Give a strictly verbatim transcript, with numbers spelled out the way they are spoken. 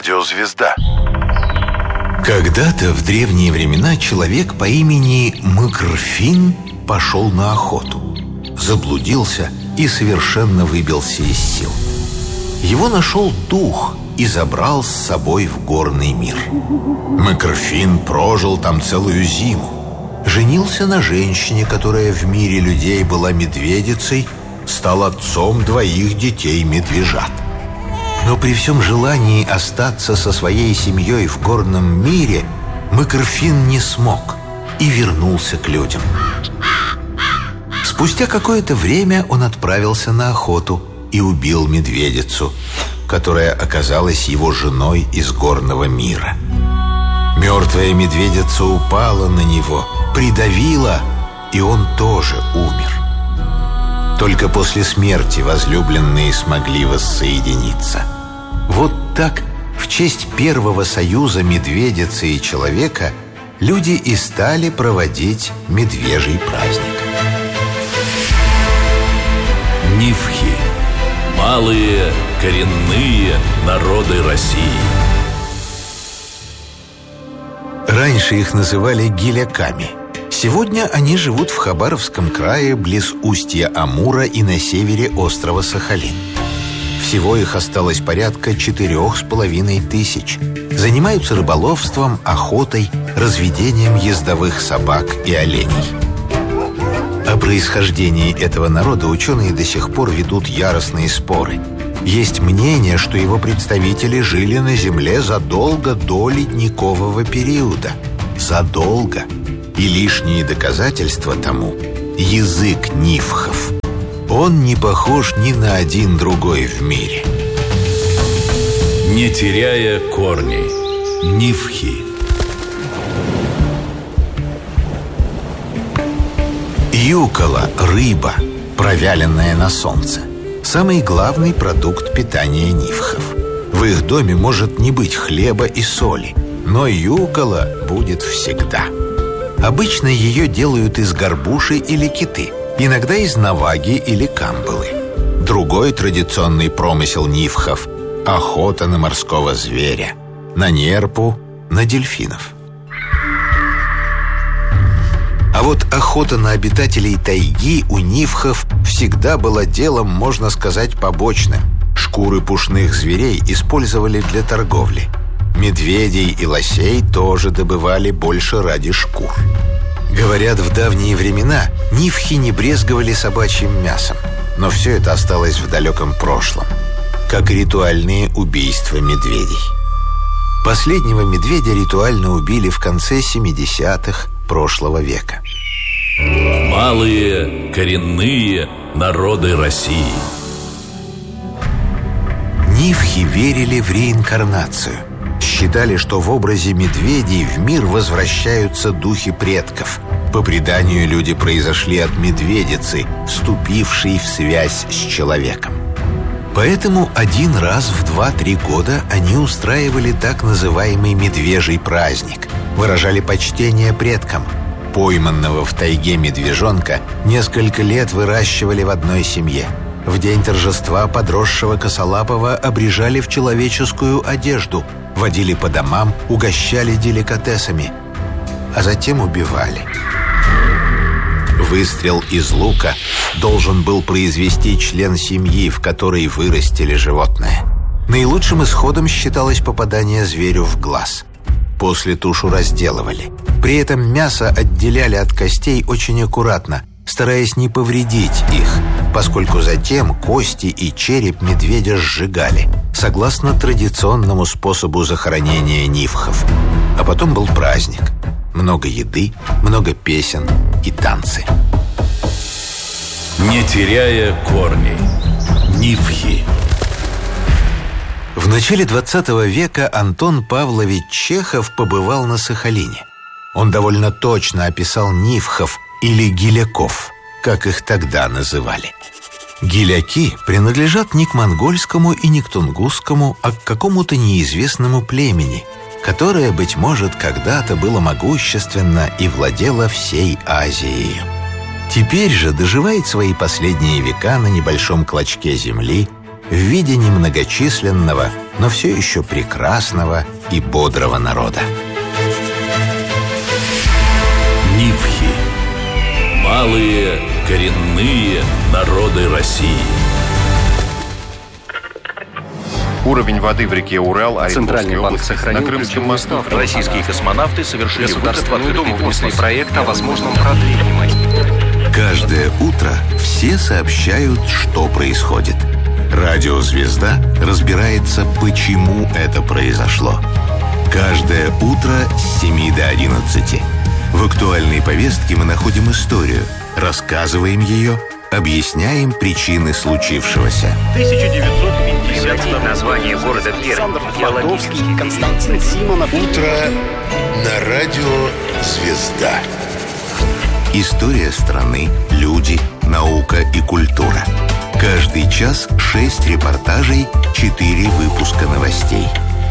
Радиозвезда. Когда-то в древние времена человек по имени Мыкрфин пошел на охоту. Заблудился и совершенно выбился из сил. Его нашел дух и забрал с собой в горный мир. Мыкрфин прожил там целую зиму. Женился на женщине, которая в мире людей была медведицей, стал отцом двоих детей-медвежат. Но при всем желании остаться со своей семьей в горном мире Мыкрфин не смог и вернулся к людям. Спустя какое-то время он отправился на охоту и убил медведицу, которая оказалась его женой из горного мира. Мертвая медведица упала на него, придавила, и он тоже умер. Только после смерти возлюбленные смогли воссоединиться. Вот так, в честь первого союза медведицы и человека, люди и стали проводить медвежий праздник. Нивхи. Малые коренные народы России. Раньше их называли гиляками. Сегодня они живут в Хабаровском крае, близ устья Амура и на севере острова Сахалин. Всего их осталось порядка четырех с половиной тысяч. Занимаются рыболовством, охотой, разведением ездовых собак и оленей. О происхождении этого народа ученые до сих пор ведут яростные споры. Есть мнение, что его представители жили на Земле задолго до ледникового периода. Задолго. И лишние доказательства тому – язык нивхов. Он не похож ни на один другой в мире. Не теряя корней. Нивхи. Юкола – рыба, провяленная на солнце. Самый главный продукт питания нивхов. В их доме может не быть хлеба и соли, но юкола будет всегда. Обычно ее делают из горбуши или киты, иногда из наваги или камбалы. Другой традиционный промысел нивхов – охота на морского зверя, на нерпу, на дельфинов. А вот охота на обитателей тайги у нивхов всегда была делом, можно сказать, побочным. Шкуры пушных зверей использовали для торговли. Медведей и лосей тоже добывали больше ради шкур. Говорят, в давние времена нивхи не брезговали собачьим мясом, но все это осталось в далеком прошлом, как и ритуальные убийства медведей. Последнего медведя ритуально убили в конце семидесятых прошлого века. Малые коренные народы России. Нивхи верили в реинкарнацию. Считали, что в образе медведей в мир возвращаются духи предков. По преданию, люди произошли от медведицы, вступившей в связь с человеком. Поэтому один раз в два-три года они устраивали так называемый медвежий праздник, выражали почтение предкам. Пойманного в тайге медвежонка несколько лет выращивали в одной семье. В день торжества подросшего косолапого обрежали в человеческую одежду, водили по домам, угощали деликатесами, а затем убивали. Выстрел из лука должен был произвести член семьи, в которой вырастили животное. Наилучшим исходом считалось попадание зверю в глаз. После тушу разделывали. При этом мясо отделяли от костей очень аккуратно, стараясь не повредить их, поскольку затем кости и череп медведя сжигали, согласно традиционному способу захоронения нивхов. А потом был праздник. Много еды, много песен и танцы. Не теряя корней. Нивхи. В начале двадцатого века Антон Павлович Чехов побывал на Сахалине. Он довольно точно описал нивхов или гиляков, как их тогда называли. Гиляки принадлежат не к монгольскому и не к тунгусскому, а к какому-то неизвестному племени, которое, быть может, когда-то было могущественно и владело всей Азией. Теперь же доживает свои последние века на небольшом клочке земли в виде немногочисленного, но все еще прекрасного и бодрого народа. Нивхи. Малые коренные народы России. Уровень воды в реке Урал, Центральный банк сохранил на Крымском мосту. Российские космонавты совершили Государственную Думу внесли проект о возможном продлении. Каждое утро все сообщают, что происходит. Радио «Звезда» разбирается, почему это произошло. Каждое утро с семи до одиннадцати. В актуальной повестке мы находим историю, рассказываем ее, объясняем причины случившегося. тысяча девятьсот пятьдесят второй название города Пермь. Геологический, Константин Симонов. Утро на радио «Звезда». История страны, люди, наука и культура. Каждый час шесть репортажей, четыре выпуска новостей.